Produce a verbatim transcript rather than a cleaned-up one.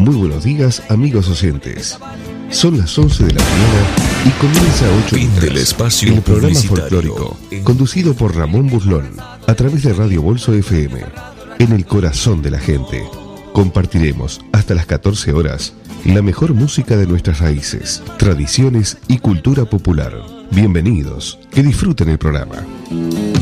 Muy buenos días, amigos oyentes. Son las once de la mañana y comienza a ocho Fin del espacio el programa publicitario. folclórico, conducido por Ramón Burlón, a través de Radio Bolso F M, en el corazón de la gente. Compartiremos hasta las catorce horas la mejor música de nuestras raíces, tradiciones y cultura popular. Bienvenidos, que disfruten el programa.